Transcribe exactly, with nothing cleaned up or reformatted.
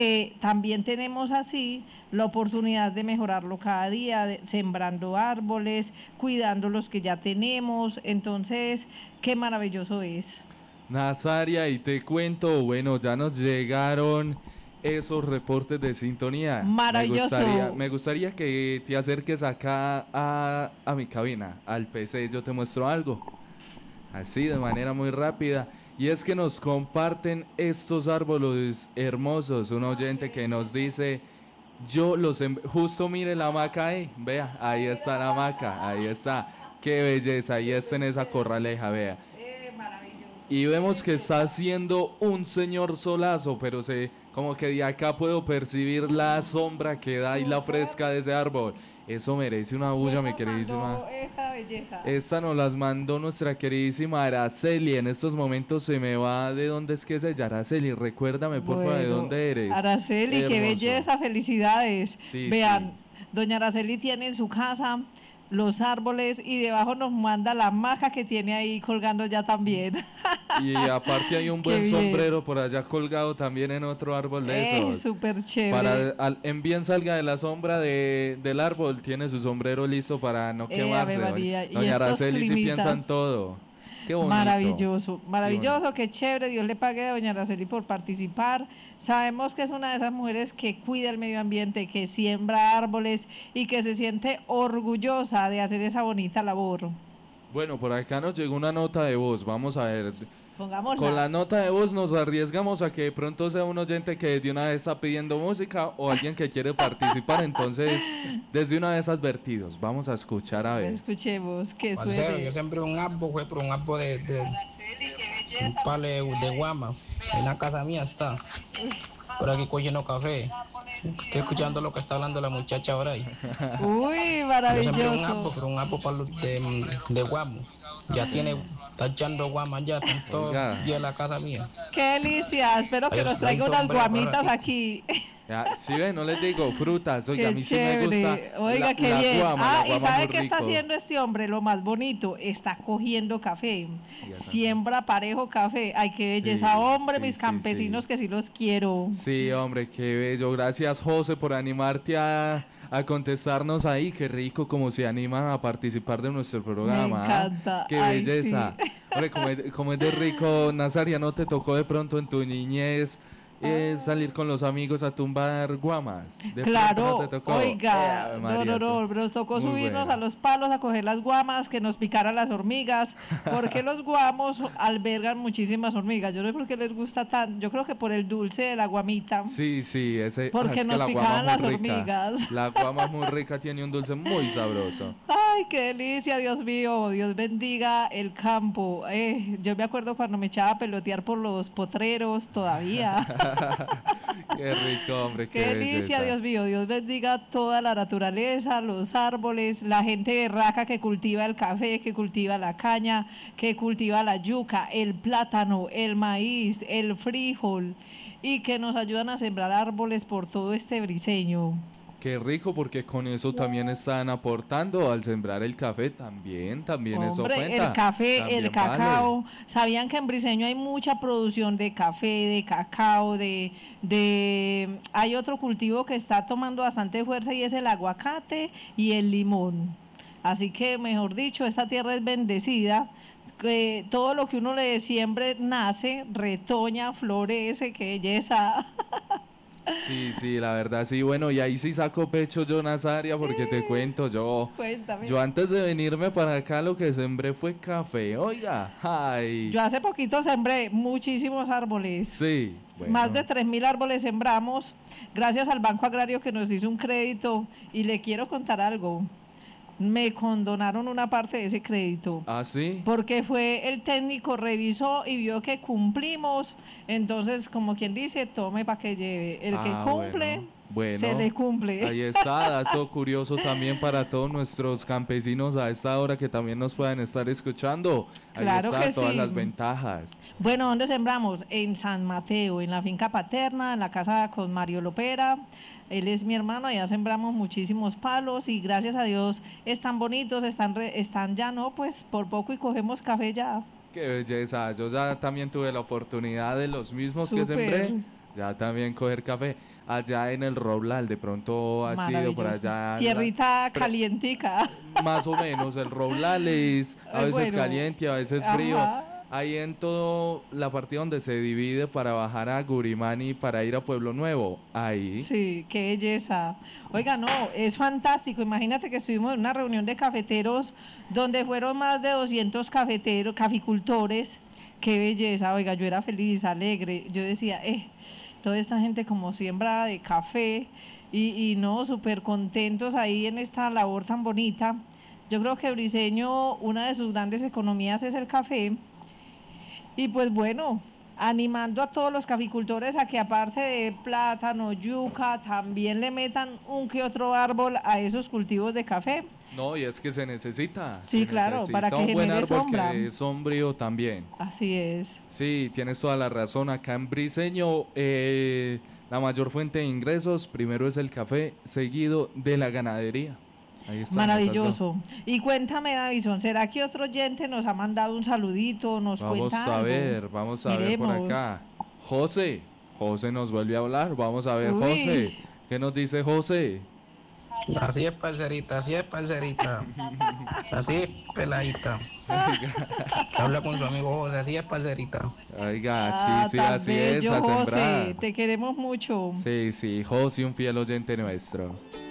Eh, también tenemos así la oportunidad de mejorarlo cada día, de- sembrando árboles, cuidando los que ya tenemos. Entonces, qué maravilloso es. Nazaria, y te cuento, bueno, ya nos llegaron esos reportes de sintonía. Me gustaría, Maravilloso. me gustaría que te acerques acá a, a mi cabina, al P C, yo te muestro algo. Así, de manera muy rápida. Y es que nos comparten estos árboles hermosos. Un oyente que nos dice, yo los... em- Justo mire la hamaca ahí, vea, ahí está la hamaca, ahí está. Qué belleza, ahí está en esa corraleja, vea. Eh, maravilloso. Y vemos que está haciendo un señor solazo, pero se, como que de acá puedo percibir la sombra que da y la fresca de ese árbol. Eso merece una bulla, ¿Quién mi nos queridísima. mandó esa belleza? Esta nos las mandó nuestra queridísima Araceli. En estos momentos se me va de dónde es que es ella. Araceli, recuérdame por favor de Bueno, dónde eres. Araceli, qué Hermoso. belleza, felicidades. Sí, Vean, doña Araceli tiene en su casa los árboles y debajo nos manda la maja que tiene ahí colgando ya también. Y aparte hay un Qué buen bien. sombrero por allá colgado también en otro árbol de Eh, esos. súper chévere. Para al, en bien salga de la sombra de, del árbol, tiene su sombrero listo para no Eh, quemarse. Ave María, y Doña estos Araceli sí climitas. piensa en todo. Qué bonito. Maravilloso, maravilloso, bonito. qué chévere, Dios le pague a doña Araceli por participar. Sabemos que es una de esas mujeres que cuida el medio ambiente, que siembra árboles y que se siente orgullosa de hacer esa bonita labor. Bueno, por acá nos llegó una nota de voz. Vamos a ver. Pongámosla. Con la nota de voz nos arriesgamos a que de pronto sea un oyente que de una vez está pidiendo música o alguien que quiere participar. Entonces, desde una vez advertidos, vamos a escuchar a ver. Escuchemos que Parcero, suene. yo sembré un árbol, fue por un árbol de, de un palo de, de guama. En la casa mía está. Por aquí cogiendo café. Estoy escuchando lo que está hablando la muchacha ahora ahí. Uy, Yo sembré un árbol, maravilloso. pero un árbol palo de, de guamo. Ya tiene, está echando guama ya, está todo Oiga. ya en la casa mía. Qué delicia, espero que Ahí- nos ahí traiga unas sombra, guamitas correcto. aquí. Ya, si ven, no les digo frutas. Oiga, Qué a mí sí me gusta. chévere. Oiga, la, qué la bien. guama, Ah, la ¿y guama sabe muy qué está rico. haciendo este hombre? Lo más bonito, está cogiendo café. Ya está. Siembra parejo café. Ay, qué belleza, Sí, hombre, sí, mis sí, campesinos sí. que sí los quiero. Sí, hombre, qué bello. Gracias, José, por animarte a, a contestarnos ahí. Qué rico como se animan a participar de nuestro programa. Me ¿ah? encanta. Qué Ay, belleza. sí. Hombre, como es, como es de rico, Nazaria, ¿no te tocó de pronto en tu niñez eh, salir con los amigos a tumbar guamas? De pronto Claro, no te tocó. oiga, Eh, Ave no, María, no, no, sí. nos tocó Muy subirnos bueno. a los palos a coger las guamas, que nos picaran las hormigas, porque los guamos albergan muchísimas hormigas. Yo no sé por qué les gusta tan, yo creo que por el dulce de la guamita. Sí, sí, ese, Porque es que nos la picaban guama es las muy rica. hormigas. La guama es muy rica, tiene un dulce muy sabroso. Ay, qué delicia, Dios mío, Dios bendiga el campo. Eh, yo me acuerdo cuando me echaba a pelotear por los potreros todavía. Qué rico, hombre, qué, Qué delicia, belleza. Dios mío, Dios bendiga toda la naturaleza, los árboles, la gente de Raca que cultiva el café, que cultiva la caña, que cultiva la yuca, el plátano, el maíz, el frijol y que nos ayudan a sembrar árboles por todo este briseño. Qué rico, porque con eso también están aportando al sembrar el café, también, también eso Hombre, cuenta. el café, También el vale. cacao. ¿Sabían que en Briseño hay mucha producción de café, de cacao, de, de... Hay otro cultivo que está tomando bastante fuerza y es el aguacate y el limón. Así que, mejor dicho, esta tierra es bendecida, que todo lo que uno le siembre nace, retoña, florece, qué belleza. Sí, sí, la verdad, sí. Bueno, y ahí sí saco pecho yo, Nazaria, porque te cuento, yo... Cuéntame. Yo antes de venirme para acá lo que sembré fue café, oiga, ay. Yo hace poquito sembré muchísimos árboles. Sí, bueno. Más de tres mil árboles sembramos gracias al Banco Agrario que nos hizo un crédito y le quiero contar algo. Me condonaron una parte de ese crédito. ¿Ah, sí? Porque fue el técnico, revisó y vio que cumplimos. Entonces, como quien dice, tome para que lleve. El Ah, que cumple, bueno. Bueno, se le cumple. ahí está, dato curioso también para todos nuestros campesinos a esta hora que también nos puedan estar escuchando. Ahí Claro están que todas sí. las ventajas. Bueno, ¿dónde sembramos? En San Mateo, en la finca paterna, en la casa con Mario Lopera. Él es mi hermano, allá sembramos muchísimos palos y gracias a Dios están bonitos, están, re- están ya no, pues por poco y cogemos café ya. Qué belleza, yo ya también tuve la oportunidad de los mismos que Súper. sembré Ya también coger café. Allá en el Roblal, de pronto ha sido por Maravilloso. allá. la- Tierrita pre- calientica. Más o menos, el Roblal es a Eh, veces bueno, caliente, a veces frío. ajá. Ahí en todo la parte donde se divide para bajar a Gurimani para ir a Pueblo Nuevo. Ahí. Sí, qué belleza. Oiga, no, es fantástico. Imagínate que estuvimos en una reunión de cafeteros donde fueron más de doscientos cafeteros, caficultores. Qué belleza. Oiga, yo era feliz, alegre. Yo decía, eh, toda esta gente como siembra de café y, y no, súper contentos ahí en esta labor tan bonita. Yo creo que Briseño, una de sus grandes economías es el café. Y pues bueno, animando a todos los caficultores a que aparte de plátano, yuca, también le metan un que otro árbol a esos cultivos de café. No, y es que se necesita. Sí, se claro, necesita para que un buen genere árbol sombra. que es sombrío también. Así es. Sí, tienes toda la razón. Acá en Briseño, eh, la mayor fuente de ingresos, primero es el café, seguido de la ganadería. Ahí están esas dos. Maravilloso. Y cuéntame, Davison, ¿será que otro oyente nos ha mandado un saludito, nos Vamos cuenta a algo? ver, vamos a ver por Miremos. acá. José, José nos vuelve a hablar. Vamos a ver, Uy. José. ¿Qué nos dice José? Así es, parcerita, así es, parcerita. Así es, peladita. Que habla con su amigo José, así es, parcerita. Oiga, Ah, sí, sí, tan así es, bello, a José, sembrar. te queremos mucho. Sí, sí, José, un fiel oyente nuestro.